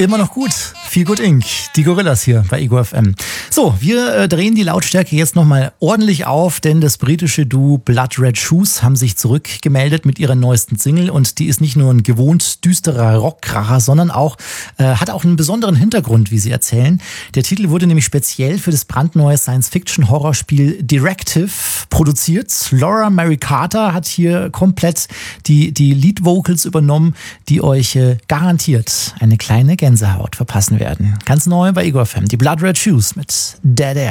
Immer noch gut. Feel Good Inc. Die Gorillas hier bei Ego FM. So, wir drehen die Lautstärke jetzt nochmal ordentlich auf, denn das britische Duo Blood Red Shoes haben sich zurückgemeldet mit ihrer neuesten Single und die ist nicht nur ein gewohnt düsterer Rockkracher, sondern hat auch einen besonderen Hintergrund, wie sie erzählen. Der Titel wurde nämlich speziell für das brandneue Science-Fiction-Horrorspiel Directive produziert. Laura Mary Carter hat hier komplett die Lead-Vocals übernommen, die euch garantiert eine kleine Gänsehaut verpassen werden. Ganz neu bei Ego FM, die Blood Red Shoes mit Dead Air.